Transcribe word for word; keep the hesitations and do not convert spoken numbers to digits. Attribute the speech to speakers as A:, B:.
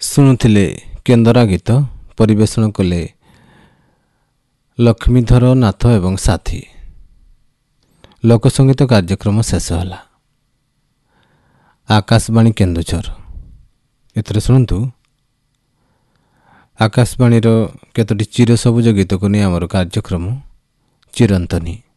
A: ଶୁଣୁଥିଲେ କେନ୍ଦରା ଗୀତ ପରିବେଷଣ କଲେ ଲକ୍ଷ୍ମୀଧର ନାଥ ଏବଂ ସାଥୀ। ଲୋକସଙ୍ଗୀତ କାର୍ଯ୍ୟକ୍ରମ ଶେଷ ହେଲା। ଆକାଶବାଣୀ କେନ୍ଦୁଝର। ଏଥିରେ ଶୁଣନ୍ତୁ ଆକାଶବାଣୀର କେତୋଟି ଚିରସବୁଜ ଗୀତକୁ ନେଇ ଆମର କାର୍ଯ୍ୟକ୍ରମ ଚିରନ୍ତନୀ।